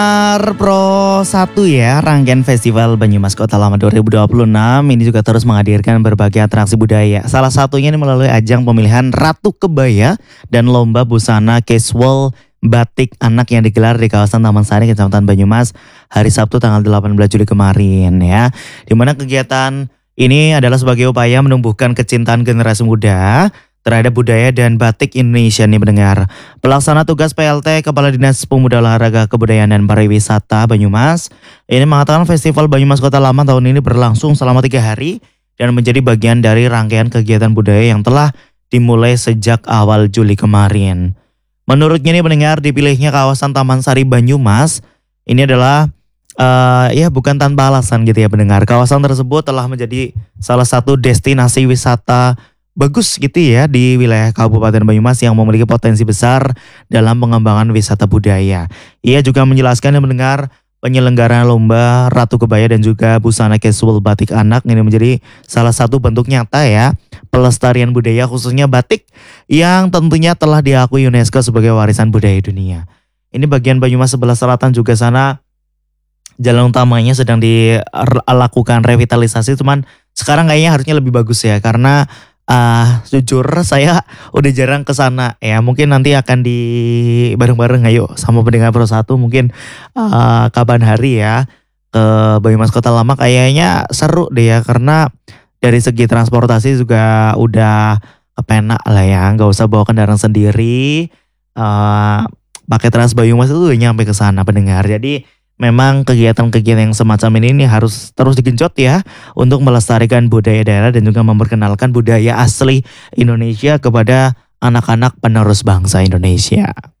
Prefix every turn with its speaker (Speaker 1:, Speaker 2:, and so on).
Speaker 1: Pro 1 ya, rangkaian Festival Banyumas Kota Lama 2026 ini juga terus menghadirkan berbagai atraksi budaya. Salah satunya ini melalui ajang pemilihan Ratu Kebaya dan lomba busana casual batik anak yang digelar di kawasan Taman Sari, Kecamatan Banyumas hari Sabtu tanggal 18 Juli kemarin ya. Di mana kegiatan ini adalah sebagai upaya menumbuhkan kecintaan generasi muda terhadap budaya dan batik Indonesia nih mendengar. Pelaksana tugas PLT Kepala Dinas Pemuda Olahraga Kebudayaan dan Pariwisata Banyumas ini mengatakan Festival Banyumas Kota Lama tahun ini berlangsung selama 3 hari dan menjadi bagian dari rangkaian kegiatan budaya yang telah dimulai sejak awal Juli kemarin. Menurutnya ini mendengar dipilihnya kawasan Taman Sari Banyumas ini adalah ya bukan tanpa alasan gitu ya mendengar. Kawasan tersebut telah menjadi salah satu destinasi wisata bagus gitu ya di wilayah Kabupaten Banyumas yang memiliki potensi besar dalam pengembangan wisata budaya. Ia juga menjelaskan dan mendengar penyelenggaraan lomba Ratu Kebaya dan juga busana casual batik anak ini menjadi salah satu bentuk nyata ya pelestarian budaya khususnya batik yang tentunya telah diakui UNESCO sebagai warisan budaya dunia. Ini bagian Banyumas sebelah selatan juga sana jalan utamanya sedang dilakukan revitalisasi, cuman sekarang kayaknya harusnya lebih bagus ya karena jujur saya udah jarang ke sana ya. Mungkin nanti akan di bareng-bareng ayo sama pendengar Pro 1 mungkin kapan hari ya ke Banyumas Kota Lama, kayaknya seru deh ya karena dari segi transportasi juga udah kepenak lah ya, nggak usah bawa kendaraan sendiri, pakai Trans Banyumas itu udah nyampe ke sana pendengar. Jadi memang kegiatan-kegiatan yang semacam ini harus terus digenjot ya untuk melestarikan budaya daerah dan juga memperkenalkan budaya asli Indonesia kepada anak-anak penerus bangsa Indonesia.